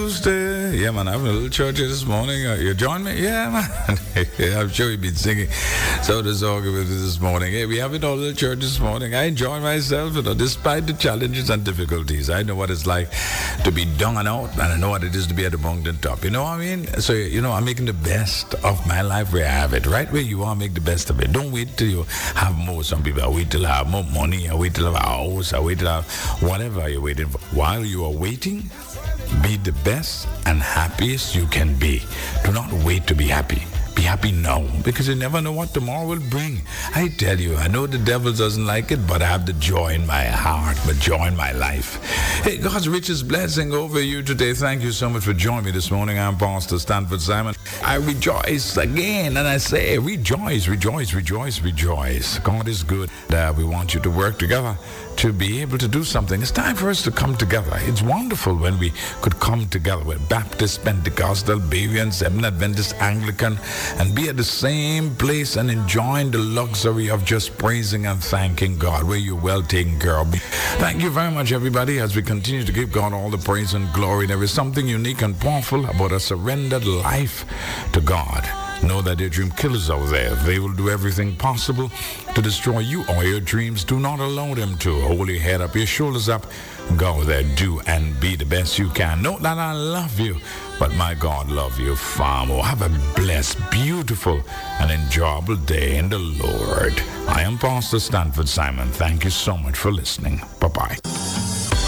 Tuesday. Yeah, man, I'm having a little church here this morning. You join me? Yeah, man. Yeah, I'm sure you've been singing. So does Augie with us this morning. Hey, we have it all little church this morning. I enjoy myself, despite the challenges and difficulties. I know what it's like to be down and out, and I know what it is to be at the mountain top. You know what I mean? So, I'm making the best of my life where I have it. Right where you are, make the best of it. Don't wait till you have more. Some people are wait till I have more money. I wait till I have a house. I wait till I have whatever you're waiting for. While you are waiting, be the best and happiest you can be. Do not wait to be happy. Be happy now, because you never know what tomorrow will bring. I tell you, I know the devil doesn't like it, but I have the joy in my heart, the joy in my life. Hey, God's richest blessing over you today. Thank you so much for joining me this morning. I'm Pastor Stanford Simon. I rejoice again, and I say, rejoice, rejoice, rejoice, rejoice. God is good. We want you to work together to be able to do something. It's time for us to come together. It's wonderful when we could come together with Baptist, Pentecostal, Berean, Seventh Adventist, Anglican, and be at the same place and enjoying the luxury of just praising and thanking God, where you're well taken care of. Thank you very much, everybody, as we continue to give God all the praise and glory. There is something unique and powerful about a surrendered life to God. Know that your dream killers out there, they will do everything possible to destroy you or your dreams. Do not allow them to. Hold your head up, your shoulders up. Go there, do and be the best you can. Know that I love you, but my God love you far more. Have a blessed, beautiful, and enjoyable day in the Lord. I am Pastor Stanford Simon. Thank you so much for listening. Bye-bye.